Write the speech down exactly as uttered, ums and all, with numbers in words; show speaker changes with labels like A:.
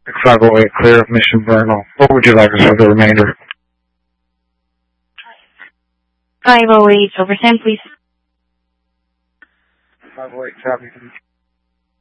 A: five oh eight, clear of Mission Vernal. What would you like us for the remainder?
B: five oh eight, over ten, please.
A: five oh eight, copy.